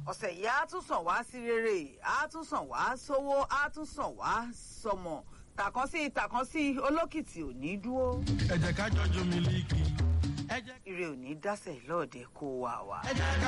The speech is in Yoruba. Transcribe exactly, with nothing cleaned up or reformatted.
ọ̀sẹ̀ yìí á tún sàn wá sí rere, á tún sàn wá sówó, á tún sàn wá sọmọ. Tàkàn sí tàkàn sí olókìtì ò ní dúró. ẹ jẹ́ ká jọjú Mílíkì. Ire ò ní dásẹ̀ lọ́ọ̀dẹ kó wà wá. ẹ jẹ́ ká